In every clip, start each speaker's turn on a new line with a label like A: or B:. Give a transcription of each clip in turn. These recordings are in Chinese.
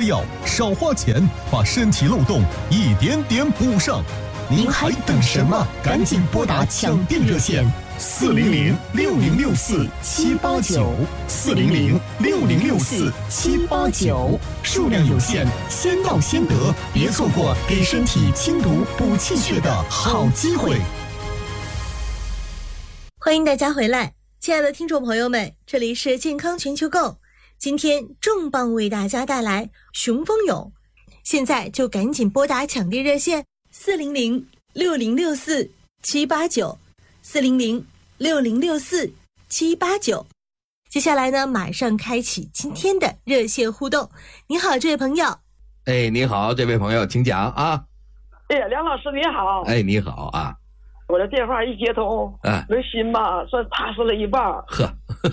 A: 药，少花钱，把身体漏洞一点点补上。您还等什么？赶紧拨打抢订热线400-6064-789，400-6064-789，数量有限，先到先得，别错过给身体清毒补气血的好机会。
B: 欢迎大家回来，亲爱的听众朋友们，这里是健康全球购，今天重磅为大家带来雄风勇，现在就赶紧拨打抢订热线400-6064-789，400-6064-789。接下来呢，马上开启今天的热线互动。你好，这位朋友。
C: 哎，你好，这位朋友，请讲啊。
D: 哎，梁老师你好。
C: 哎，你好啊。
D: 我的电话一接通，我的心吧算踏实了一半。
C: 呵，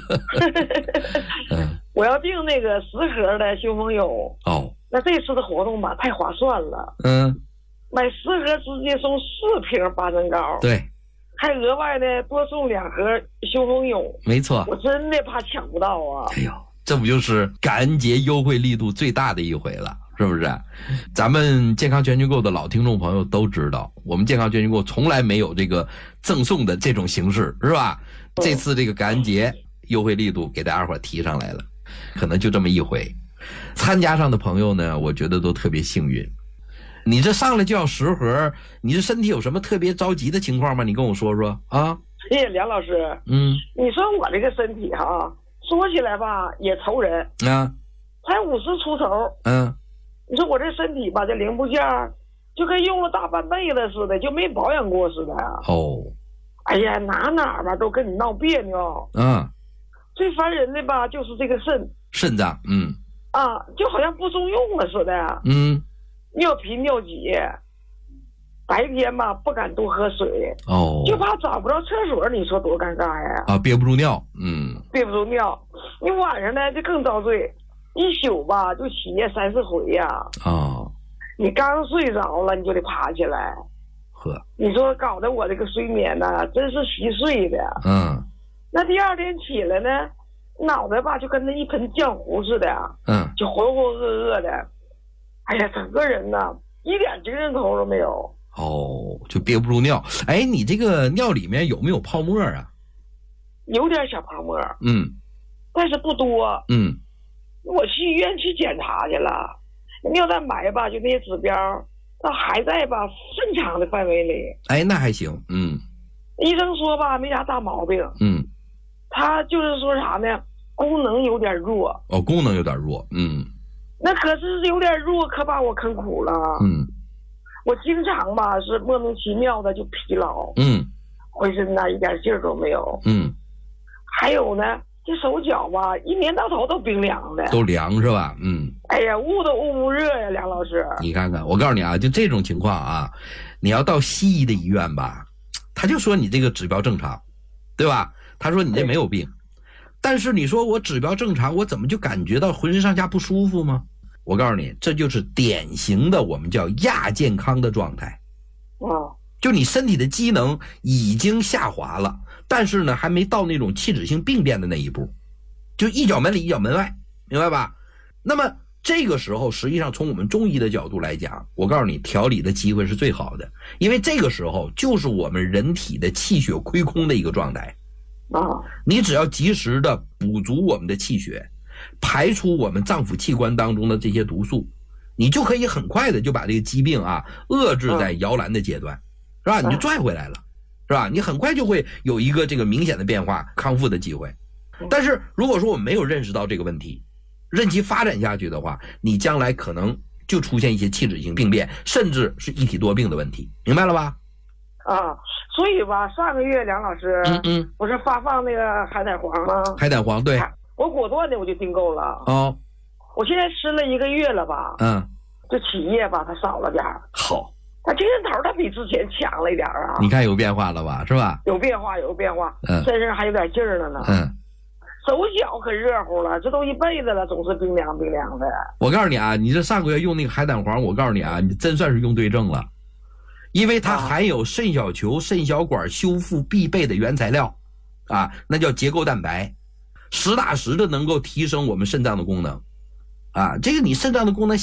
D: 我要订那个10盒的雄风勇。
C: 哦，
D: 那这次的活动吧太划算了。买10盒直接送4瓶八珍膏。
C: 对，
D: 还额外的多送2盒雄风勇。
C: 没错，
D: 我真的怕抢不到啊。
C: 哎呦，这不就是感恩节优惠力度最大的一回了，是不是？咱们健康全球购的老听众朋友都知道，我们健康全球购从来没有这个赠送的这种形式，是吧？这次这个感恩节优惠力度给大家伙提上来了，可能就这么一回。参加上的朋友呢，我觉得都特别幸运。你这上来就要10盒，你这身体有什么特别着急的情况吗？你跟我说说啊。
D: 谢谢梁老师。你说我这个身体哈，说起来吧也愁人
C: 啊，
D: 才50出头。你说我这身体吧，这零部件就跟用了大半辈子似的，就没保养过似的。
C: 哦，
D: 哎呀，哪吧都跟你闹别扭。最烦人的吧就是这个肾
C: 脏，
D: 就好像不中用了似的。尿频尿急，白天吧不敢多喝水。就怕找不着厕所，你说多尴尬呀。
C: 憋不住尿。
D: 憋不住尿，你晚上呢就更遭罪，一宿吧就起夜3-4回呀。你刚睡着了你就得爬起来。你说搞得我这个睡眠呢真是稀碎的。那第二天起来呢，脑袋吧就跟那一盆浆糊似的。就浑浑噩噩的。哎呀，整个人呢一点精神头都没有。
C: 就憋不住尿。哎，你这个尿里面有没有泡沫啊？
D: 有点小泡沫。但是不多。我去医院去检查去了，尿蛋白吧就那些指标那还在吧正常的范围里。
C: 哎，那还行。
D: 医生说吧没啥大毛病。他就是说啥呢，功能有点弱。
C: 功能有点弱。
D: 那可是有点弱，可把我坑苦了。我经常吧是莫名其妙的就疲劳。浑身呢一点劲儿都没有。还有呢，这手脚吧一年到头都冰凉的。
C: 都凉是吧？
D: 哎呀，捂都捂不热呀，梁老师。
C: 你看看，我告诉你啊，就这种情况啊，你要到西医的医院吧，他就说你这个指标正常，对吧？他说你这没有病。但是你说我指标正常，我怎么就感觉到浑身上下不舒服吗？我告诉你，这就是典型的我们叫亚健康的状态。就你身体的机能已经下滑了，但是呢还没到那种器质性病变的那一步，就一脚门里一脚门外，明白吧？那么这个时候实际上从我们中医的角度来讲，我告诉你调理的机会是最好的，因为这个时候就是我们人体的气血亏空的一个状态。你只要及时的补足我们的气血，排出我们脏腑器官当中的这些毒素，你就可以很快的就把这个疾病遏制在摇篮的阶段，是吧？你就拽回来了，是吧？你很快就会有一个这个明显的变化，康复的机会。但是如果说我们没有认识到这个问题，任其发展下去的话，你将来可能就出现一些器质性病变，甚至是一体多病的问题，明白了吧？
D: 所以吧上个月梁老师不是发放那个海胆黄吗？
C: 海胆黄，对，
D: 我果断的我就订购了。我现在吃了1个月了吧。这起夜吧它少了点儿。
C: 好，
D: 他精神头他比之前强了一点啊。
C: 你看有变化了吧，是吧？
D: 有变化身上还有点劲儿了呢。手脚可热乎了，这都一辈子了，总是冰凉冰凉的。
C: 我告诉你啊，你这上个月用那个海胆黄，我告诉你啊，你真算是用对症了。因为它含有肾小球、肾小管修复必备的原材料，那叫结构蛋白，实打实的能够提升我们肾脏的功能，这个你肾脏的功能